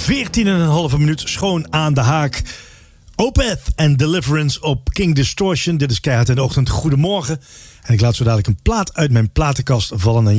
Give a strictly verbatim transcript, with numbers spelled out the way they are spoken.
veertien en een halve minuut schoon aan de haak. Opeth en Deliverance op King Distortion. Dit is Keihard in de Ochtend. Goedemorgen. En ik laat zo dadelijk een plaat uit mijn platenkast vallen. En